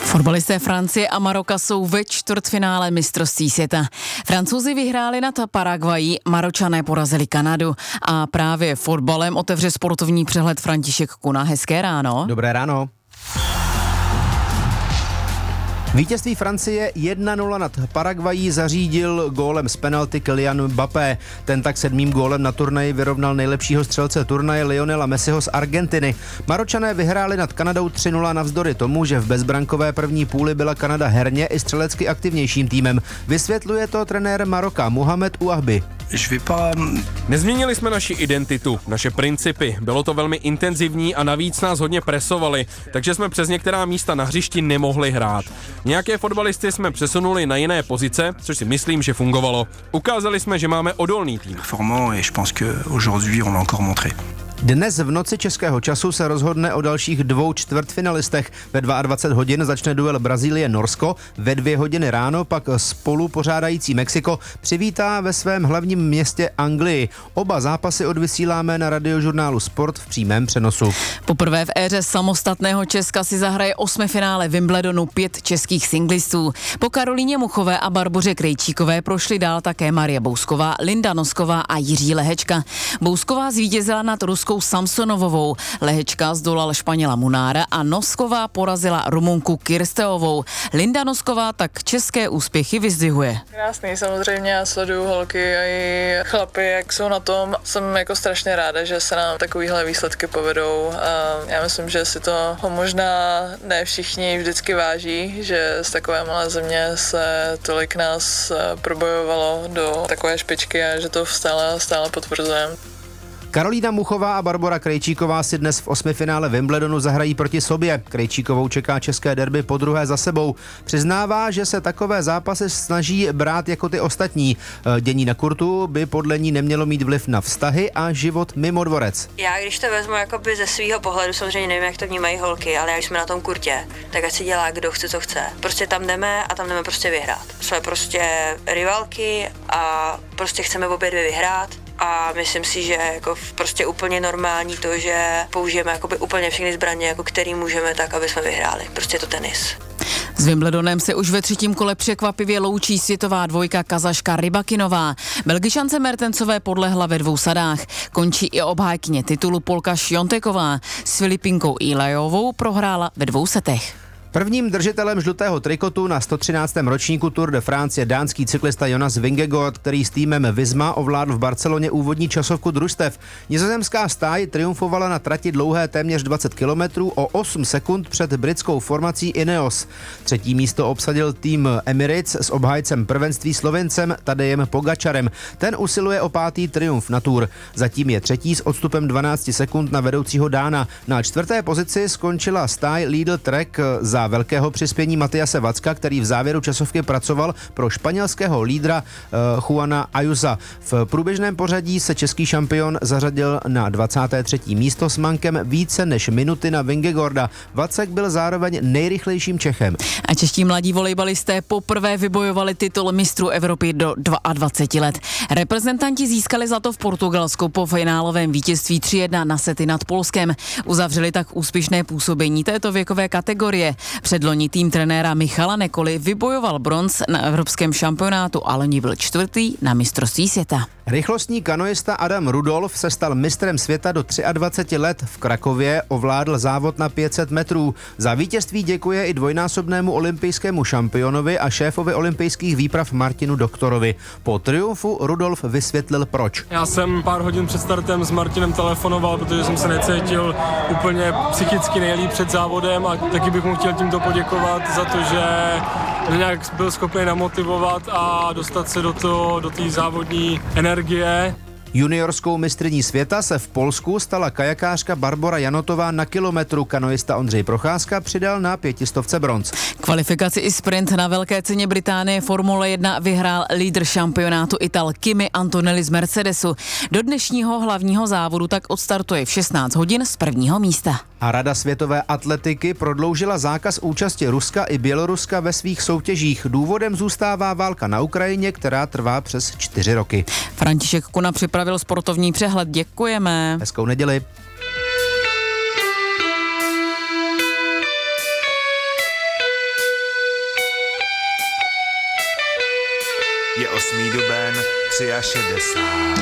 Fotbalisté Francie a Maroka jsou ve čtvrtfinále mistrovství světa. Francouzi vyhráli nad Paraguají, Maročané porazili Kanadu a právě fotbalem otevře sportovní přehled František Kuna. Hezké ráno. Dobré ráno. Vítězství Francie 1-0 nad Paraguají zařídil gólem z penalty Kylian Mbappé. Ten tak 7. gólem na turnaji vyrovnal nejlepšího střelce turnaje Lionela Messiho z Argentiny. Maročané vyhráli nad Kanadou 3-0 navzdory tomu, že v bezbrankové první půli byla Kanada herně i střelecky aktivnějším týmem. Vysvětluje to trenér Maroka Mohamed Ouahbi. Nezměnili jsme naši identitu, naše principy. Bylo to velmi intenzivní a navíc nás hodně presovali, takže jsme přes některá místa na hřišti nemohli hrát. Nějaké fotbalisty jsme přesunuli na jiné pozice, což si myslím, že fungovalo. Ukázali jsme, že máme odolný tým. Dnes v noci českého času se rozhodne o dalších 2 čtvrtfinalistech. Ve 22 hodin začne duel Brazílie-Norsko, ve 2 hodiny ráno pak spolu pořádající Mexiko přivítá ve svém hlavním městě Anglii. Oba zápasy odvysíláme na radiožurnálu Sport v přímém přenosu. Poprvé v éře samostatného Česka si zahraje 8. finále Wimbledonu 5 českých singlistů. Po Karolíně Muchové a Barboře Krejčíkové prošly dál také Marie Bousková, Linda Nosková a Jiří Lehečka. Bousková zvítězila nad Ruskou Samsonovovou, Lehečka zdolal Španěla Munára a Nosková porazila Rumunku Kirsteovou. Linda Nosková tak české úspěchy vyzdvihuje. Krásný, samozřejmě, já sleduju holky a i chlapy, jak jsou na tom. Jsem jako strašně ráda, že se nám takovýhle výsledky povedou a já myslím, že si to možná ne všichni vždycky váží, že z takové malé země se tolik nás probojovalo do takové špičky a že to stále potvrzujeme. Karolína Muchová a Barbora Krejčíková si dnes v 8. finále Wimbledonu zahrají proti sobě. Krejčíkovou čeká české derby podruhé za sebou. Přiznává, že se takové zápasy snaží brát jako ty ostatní. Dění na kurtu by podle ní nemělo mít vliv na vztahy a život mimo dvorec. Já když to vezmu jakoby ze svého pohledu, samozřejmě nevím, jak to vnímají holky, ale jak jsme na tom kurtě, tak ať si dělá kdo chce, co chce. Prostě tam jdeme a tam jdeme prostě vyhrát. Jsme prostě rivalky a prostě chceme obě dvě vyhrát. A myslím si, že jako prostě úplně normální to, že použijeme jakoby úplně všechny zbraně, jako který můžeme, tak, aby jsme vyhráli. Prostě je to tenis. S Wimbledonem se už ve 3. kole překvapivě loučí světová dvojka Kazaška Rybakinová. Belgičance Mertensové podlehla ve 2 sadách. Končí i obhájkyně titulu Polka Šjonteková. S Filipinkou Ilajovou prohrála ve 2 setech. Prvním držitelem žlutého trikotu na 113. ročníku Tour de France je dánský cyklista Jonas Vingegaard, který s týmem Visma ovládl v Barceloně úvodní časovku družstev. Nizozemská stáj triumfovala na trati dlouhé téměř 20 kilometrů o 8 sekund před britskou formací Ineos. 3. místo obsadil tým Emirates s obhájcem prvenství Slovencem Tadejem Pogačarem. Ten usiluje o 5. triumf na Tour. Zatím je 3. s odstupem 12 sekund na vedoucího Dána. Na 4. pozici skončila stáj Lidl Trek za velkého přispění Matiase Vacka, který v závěru časovky pracoval pro španělského lídra Juana Ayusa. V průběžném pořadí se český šampion zařadil na 23. místo s mankem více než minuty na Vingegaarda. Vacek byl zároveň nejrychlejším Čechem. A čeští mladí volejbalisté poprvé vybojovali titul mistrů Evropy do 22 let. Reprezentanti získali zlato v Portugalsku po finálovém vítězství 3-1 na sety nad Polskem. Uzavřeli tak úspěšné působení této věkové kategorie. Předloni tým trenéra Michala Nekoly vybojoval bronz na evropském šampionátu a loni byl 4. na mistrovství světa. Rychlostní kanoista Adam Rudolf se stal mistrem světa do 23 let. V Krakově ovládl závod na 500 metrů. Za vítězství děkuje i dvojnásobnému olympijskému šampionovi a šéfovi olympijských výprav Martinu Doktorovi. Po triumfu Rudolf vysvětlil proč. Já jsem pár hodin před startem s Martinem telefonoval, protože jsem se necítil úplně psychicky nejlíp před závodem a taky bych mu chtěl tímto poděkovat za to, že mě nějak byl schopný namotivovat a dostat se do té závodní energie. Juniorskou mistryní světa se v Polsku stala kajakářka Barbora Janotová na kilometru. Kanoista Ondřej Procházka přidal na 500 bronz. Kvalifikaci i sprint na velké ceně Británie Formule 1 vyhrál lídr šampionátu Ital Kimi Antonelli z Mercedesu. Do dnešního hlavního závodu tak odstartuje v 16 hodin z 1. místa. A Rada světové atletiky prodloužila zákaz účasti Ruska i Běloruska ve svých soutěžích. Důvodem zůstává válka na Ukrajině, která trvá přes 4 roky. František Kuna připravil sportovní přehled. Děkujeme. Hezkou neděli. Je 8. duben, 63.